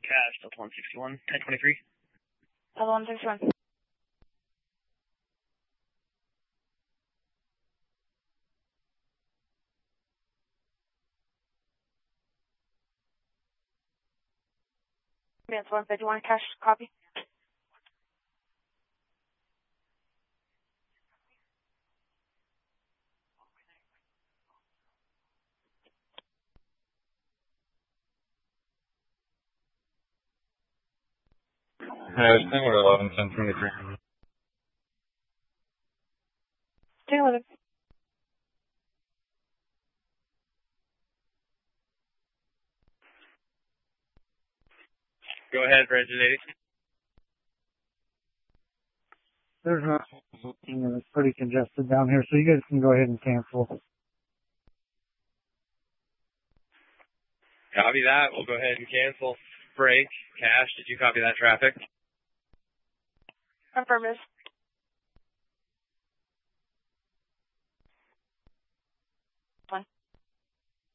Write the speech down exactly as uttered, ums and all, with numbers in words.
Cash, Delta one sixty-one, ten twenty-three. Delta one sixty-one. Advance one fifty-one, cash, copy. Yeah, it's thing with eleven ten twenty-three. Take a look. Go ahead, Virgin eighty. There's not, you know, it's pretty congested down here, so you guys can go ahead and cancel. Copy that. We'll go ahead and cancel. Break. Cash, did you copy that traffic? Affirmative.